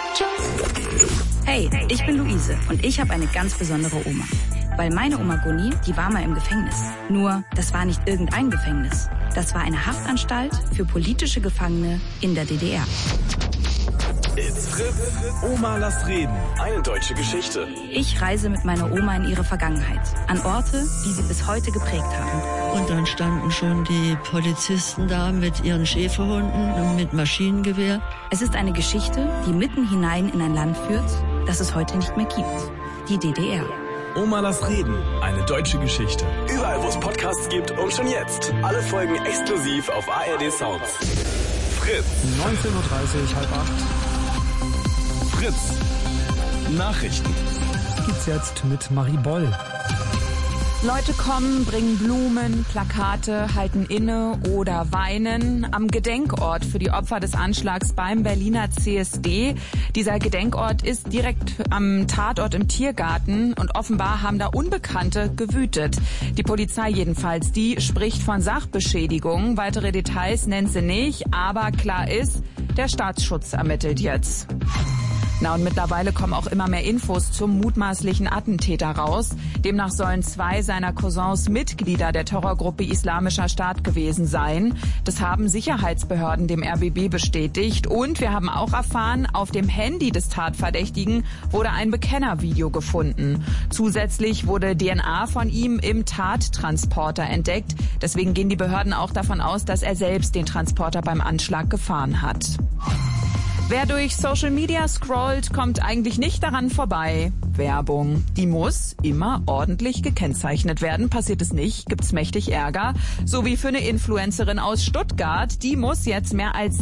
Hey, ich bin Luise und ich habe eine ganz besondere Oma. Weil meine Oma Gunni, die war mal im Gefängnis. Nur, das war nicht irgendein Gefängnis. Das war eine Haftanstalt für politische Gefangene in der DDR. It's Fritz. Oma, lass reden. Eine deutsche Geschichte. Ich reise mit meiner Oma in ihre Vergangenheit. An Orte, die sie bis heute geprägt haben. Und dann standen schon die Polizisten da mit ihren Schäferhunden und mit Maschinengewehr. Es ist eine Geschichte, die mitten hinein in ein Land führt, das es heute nicht mehr gibt. Die DDR. Oma, lass reden. Eine deutsche Geschichte. Überall, wo es Podcasts gibt und schon jetzt. Alle Folgen exklusiv auf ARD Sounds. Fritz. 19.30 Uhr, 7:30. Fritz. Nachrichten. Geht's jetzt mit Marie Boll. Leute kommen, bringen Blumen, Plakate, halten inne oder weinen am Gedenkort für die Opfer des Anschlags beim Berliner CSD. Dieser Gedenkort ist direkt am Tatort im Tiergarten und offenbar haben da Unbekannte gewütet. Die Polizei jedenfalls, die spricht von Sachbeschädigung. Weitere Details nennt sie nicht, aber klar ist, der Staatsschutz ermittelt jetzt. Na, und mittlerweile kommen auch immer mehr Infos zum mutmaßlichen Attentäter raus. Demnach sollen 2 seiner Cousins Mitglieder der Terrorgruppe Islamischer Staat gewesen sein. Das haben Sicherheitsbehörden dem RBB bestätigt. Und wir haben auch erfahren, auf dem Handy des Tatverdächtigen wurde ein Bekennervideo gefunden. Zusätzlich wurde DNA von ihm im Tattransporter entdeckt. Deswegen gehen die Behörden auch davon aus, dass er selbst den Transporter beim Anschlag gefahren hat. Wer durch Social Media scrollt, kommt eigentlich nicht daran vorbei. Werbung. Die muss immer ordentlich gekennzeichnet werden. Passiert es nicht, gibt's mächtig Ärger. So wie für eine Influencerin aus Stuttgart. Die muss jetzt mehr als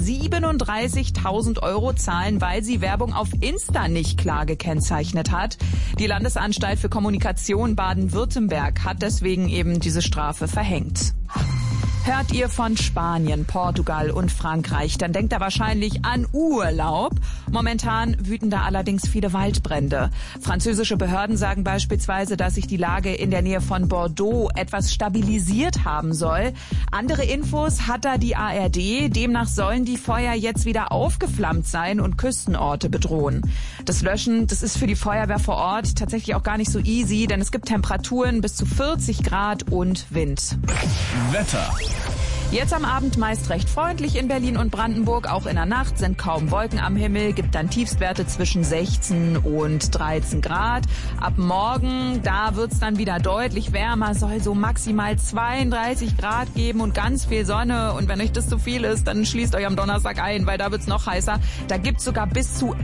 37.000 € zahlen, weil sie Werbung auf Insta nicht klar gekennzeichnet hat. Die Landesanstalt für Kommunikation Baden-Württemberg hat deswegen eben diese Strafe verhängt. Hört ihr von Spanien, Portugal und Frankreich, dann denkt ihr wahrscheinlich an Urlaub. Momentan wüten da allerdings viele Waldbrände. Französische Behörden sagen beispielsweise, dass sich die Lage in der Nähe von Bordeaux etwas stabilisiert haben soll. Andere Infos hat da die ARD. Demnach sollen die Feuer jetzt wieder aufgeflammt sein und Küstenorte bedrohen. Das Löschen, das ist für die Feuerwehr vor Ort tatsächlich auch gar nicht so easy, denn es gibt Temperaturen bis zu 40 Grad und Wind. Wetter. Jetzt am Abend meist recht freundlich in Berlin und Brandenburg. Auch in der Nacht sind kaum Wolken am Himmel, gibt dann Tiefstwerte zwischen 16 und 13 Grad. Ab morgen, da wird's dann wieder deutlich wärmer, soll so maximal 32 Grad geben und ganz viel Sonne. Und wenn euch das zu viel ist, dann schließt euch am Donnerstag ein, weil da wird's noch heißer. Da gibt's sogar bis zu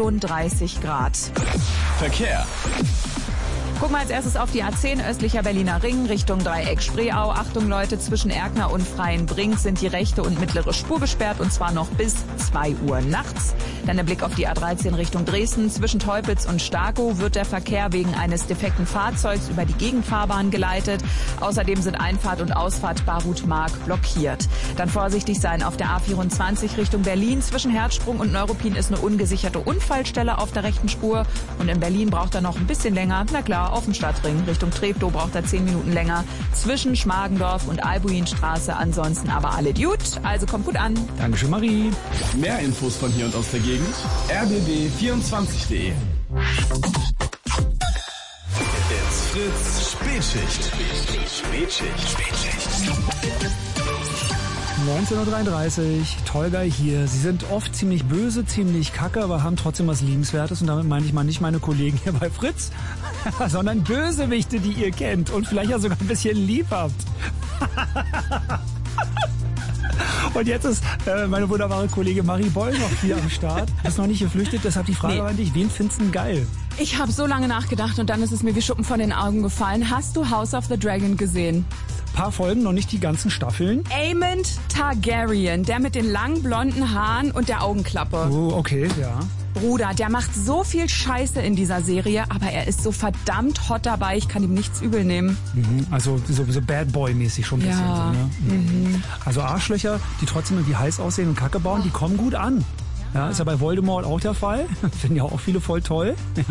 38 Grad. Verkehr. Gucken wir als erstes auf die A10 östlicher Berliner Ring Richtung Dreieck Spreeau. Achtung Leute, zwischen Erkner und Freienbrink sind die rechte und mittlere Spur gesperrt und zwar noch bis 2 Uhr nachts. Dann der Blick auf die A13 Richtung Dresden. Zwischen Teupitz und Starkow wird der Verkehr wegen eines defekten Fahrzeugs über die Gegenfahrbahn geleitet. Außerdem sind Einfahrt und Ausfahrt Barut-Mark blockiert. Dann vorsichtig sein auf der A24 Richtung Berlin. Zwischen Herzsprung und Neuruppin ist eine ungesicherte Unfallstelle auf der rechten Spur. Und in Berlin braucht er noch ein bisschen länger. Na klar, auf dem Stadtring Richtung Treptow braucht er 10 Minuten länger. Zwischen Schmargendorf und Albuinstraße ansonsten aber alle gut. Also kommt gut an. Dankeschön, Marie. Mehr Infos von hier und aus der Gegend. rbb24.de. It's Fritz Spätschicht. Spätschicht. 19.33 Uhr, Tolga hier. Sie sind oft ziemlich böse, ziemlich kacke, aber haben trotzdem was Liebenswertes. Und damit meine ich mal nicht meine Kollegen hier bei Fritz, sondern Bösewichte, die ihr kennt und vielleicht ja sogar ein bisschen lieb habt. Und jetzt ist meine wunderbare Kollegin Marie Boll noch hier am Start. Du bist noch nicht geflüchtet, deshalb die Frage an dich. Wen findest du denn geil? Ich habe so lange nachgedacht und dann ist es mir wie Schuppen von den Augen gefallen. Hast du House of the Dragon gesehen? Paar Folgen, noch nicht die ganzen Staffeln. Aemond Targaryen, der mit den langen blonden Haaren und der Augenklappe. Oh, okay, ja. Bruder, der macht so viel Scheiße in dieser Serie, aber er ist so verdammt hot dabei, ich kann ihm nichts übel nehmen. Also so Bad Boy-mäßig schon ein bisschen. Ja. So, ne? Also Arschlöcher, die trotzdem irgendwie heiß aussehen und Kacke bauen, die kommen gut an. Ja, ist ja bei Voldemort auch der Fall. Finden ja auch viele voll toll.